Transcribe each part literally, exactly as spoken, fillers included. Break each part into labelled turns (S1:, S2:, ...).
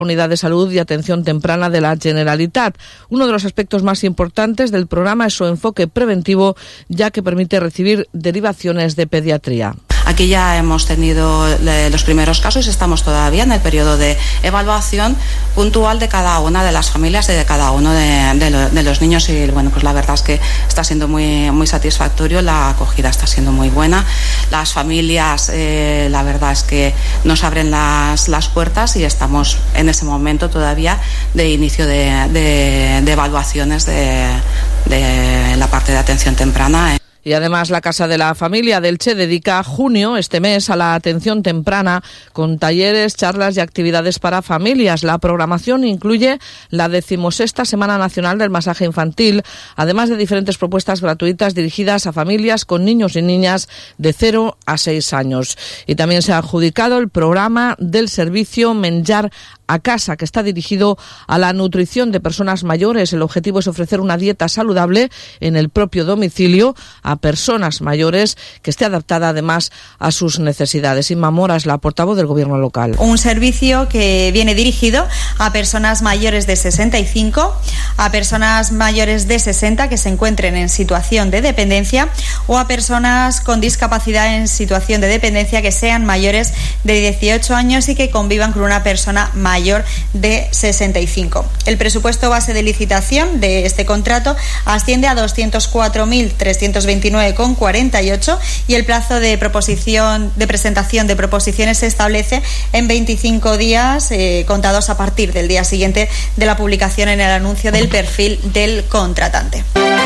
S1: Unidad de Salud y Atención Temprana de la Generalitat. Uno de los aspectos más importantes del programa es su enfoque preventivo, ya que permite recibir derivaciones de pediatría.
S2: Aquí ya hemos tenido los primeros casos, estamos todavía en el periodo de evaluación puntual de cada una de las familias y de cada uno de, de, lo, de los niños, y bueno, pues la verdad es que está siendo muy, muy satisfactorio, la acogida está siendo muy buena, las familias eh, la verdad es que nos abren las, las puertas y estamos en ese momento todavía de inicio de, de, de evaluaciones de, de la parte de atención temprana.
S1: Y además la Casa de la Familia de Elche dedica junio, este mes, a la atención temprana con talleres, charlas y actividades para familias. La programación incluye la decimosexta Semana Nacional del Masaje Infantil, además de diferentes propuestas gratuitas dirigidas a familias con niños y niñas de cero a seis años. Y también se ha adjudicado el programa del servicio Menjar a Casa, que está dirigido a la nutrición de personas mayores. El objetivo es ofrecer una dieta saludable en el propio domicilio a personas mayores, que esté adaptada además a sus necesidades. Inma Mora es la portavoz del Gobierno local.
S3: Un servicio que viene dirigido a personas mayores de sesenta y cinco, a personas mayores de sesenta que se encuentren en situación de dependencia o a personas con discapacidad en situación de dependencia que sean mayores de dieciocho años y que convivan con una persona mayor de sesenta y cinco. El presupuesto base de licitación de este contrato asciende a doscientos cuatro mil trescientos veintinueve coma cuarenta y ocho y el plazo de proposición de presentación de proposiciones se establece en veinticinco días eh, contados a partir del día siguiente de la publicación en el anuncio del perfil del contratante.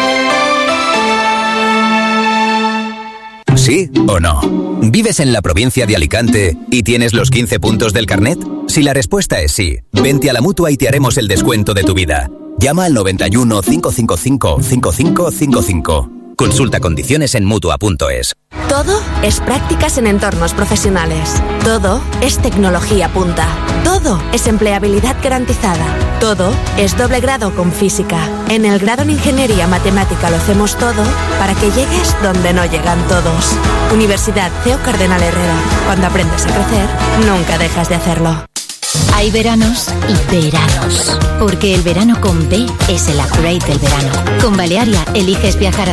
S4: ¿Sí o no? ¿Vives en la provincia de Alicante y tienes los quince puntos del carnet? Si la respuesta es sí, vente a la Mutua y te haremos el descuento de tu vida. Llama al noventa y uno, cinco cinco cinco, cinco cinco cinco cinco. Consulta condiciones en Mutua punto es.
S5: Todo es prácticas en entornos profesionales. Todo es tecnología punta. Todo es empleabilidad garantizada. Todo es doble grado con física. En el grado en Ingeniería Matemática lo hacemos todo para que llegues donde no llegan todos. Universidad C E O Cardenal Herrera. Cuando aprendes a crecer, nunca dejas de hacerlo.
S6: Hay veranos y veranos, porque el verano con B es el upgrade del verano. Con Balearia eliges viajar a